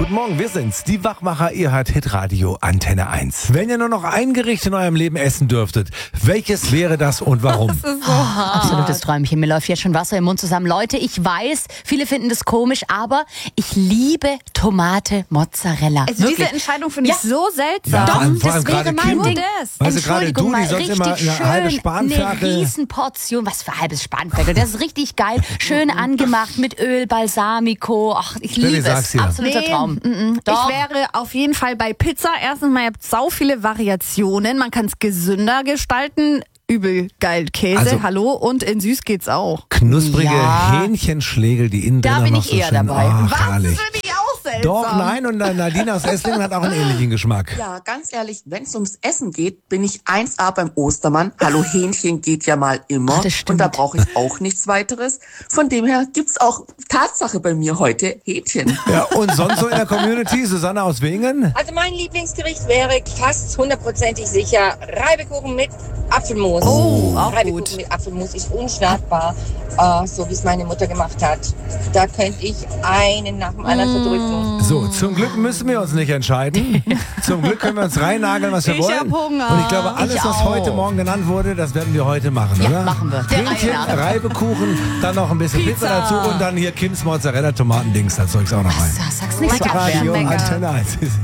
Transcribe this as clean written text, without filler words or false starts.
Guten Morgen, wir sind's, die Wachmacher, ihr hört Hitradio Antenne 1. Wenn ihr nur noch ein Gericht in eurem Leben essen dürftet, welches wäre das und warum? Das ist so Absolutes Träumchen. Mir läuft jetzt schon Wasser im Mund zusammen. Leute, ich weiß, viele finden das komisch, aber ich liebe Tomate Mozzarella. Also Wirklich. diese Entscheidung finde ich so seltsam. Ja, vor allem das wäre gerade mein Kim. Ding. Weißt du, gerade Entschuldigung du, die mal, sonst immer richtig eine halbe schön, Spanferkel. eine Riesenportion. Was für halbes Spanferkel. Das ist richtig geil. Schön angemacht mit Öl, Balsamico. Ach, ich Steffi, liebe sag's es. dir. Absoluter Traum. Doch. Ich wäre auf jeden Fall bei Pizza. Erstens mal, ihr habt sau viele Variationen. Man kann es gesünder gestalten. Übel geil. Käse, Also- hallo. Und in süß geht's auch. Knusprige Ja. Hähnchenschlägel, die innen Da drin bin noch ich so eher schön, dabei. Ach, Was? herrlich. Das finde ich auch seltsam. Doch, nein, und Nadine aus Esslingen hat auch einen ähnlichen Geschmack. Ja, ganz ehrlich, wenn es ums Essen geht, bin ich 1A beim Ostermann. Hallo, Hähnchen geht ja mal immer. Ach, das stimmt. Und da brauche ich auch nichts weiteres. Von dem her gibt's auch Tatsache bei mir heute Hähnchen. Ja, und sonst so in der Community, Susanne aus Wingen? Also mein Lieblingsgericht wäre fast hundertprozentig sicher Reibekuchen mit Apfelmus. Oh, auch Reibekuchen gut. mit Apfelmus ist unschlagbar, so wie es meine Mutter gemacht hat. Da könnte ich einen nach dem anderen verdrücken. So, zum Glück müssen wir uns nicht entscheiden. Zum Glück können wir uns reinnageln, was wir Ich wollen. hab Hunger. Und ich glaube, alles, Ich was auch. heute Morgen genannt wurde, das werden wir heute machen, Ja, oder? machen wir. Der Hähnchen, Reihe nach. Reibekuchen, dann noch ein bisschen Pizza dazu und dann hier Kims Mozzarella, Tomatendings, das Zeug's auch noch rein. Sag's nicht so Lecker. abwertend. Radio Lecker. Antenne 1.